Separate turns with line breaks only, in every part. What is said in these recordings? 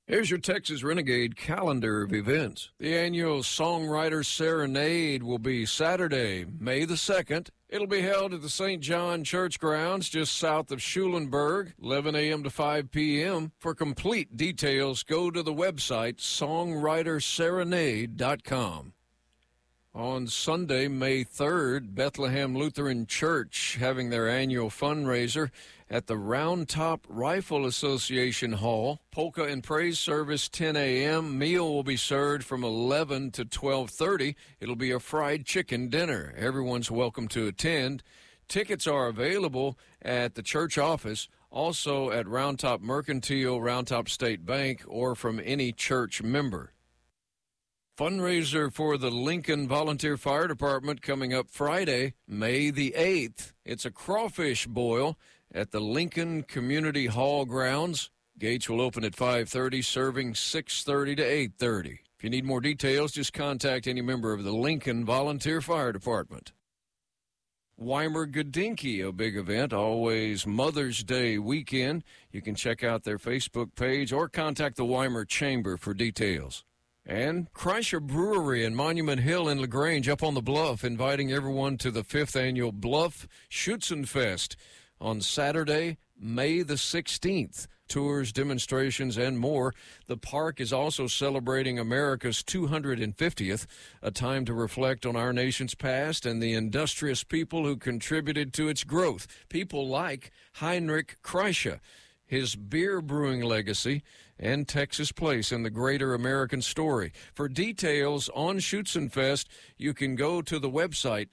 Here's your Texas Renegade calendar of events. The annual Songwriter Serenade will be Saturday, May the 2nd. It'll be held at the St. John Church grounds just south of Schulenburg, 11 a.m. to 5 p.m. For complete details, go to the website songwriterserenade.com. On Sunday, May 3rd, Bethlehem Lutheran Church having their annual fundraiser at the Round Top Rifle Association Hall. Polka and praise service 10 a.m. Meal will be served from 11 to 12:30. It'll be a fried chicken dinner. Everyone's welcome to attend. Tickets are available at the church office, also at Round Top Mercantile, Round Top State Bank, or from any church member. Fundraiser for the Lincoln Volunteer Fire Department coming up Friday, May the 8th. It's a crawfish boil at the Lincoln Community Hall grounds. Gates will open at 5:30, serving 6:30 to 8:30. If you need more details, just contact any member of the Lincoln Volunteer Fire Department. Weimer Gudinki, a big event, always Mother's Day weekend. You can check out their Facebook page or contact the Weimer Chamber for details. And Kreischer Brewery in Monument Hill in LaGrange up on the bluff, inviting everyone to the 5th annual Bluff Schützenfest on Saturday, May the 16th. Tours, demonstrations, and more. The park is also celebrating America's 250th, a time to reflect on our nation's past and the industrious people who contributed to its growth. People like Heinrich Kreischer, his beer brewing legacy, and Texas place in the greater American story. For details on Schützenfest, you can go to the website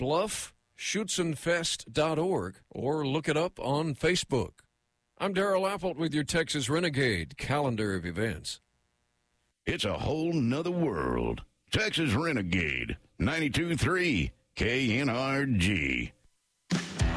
bluffschützenfest.org or look it up on Facebook. I'm Darrell Apple with your Texas Renegade calendar of events.
It's a whole nother world. Texas Renegade, 92.3 KNRG.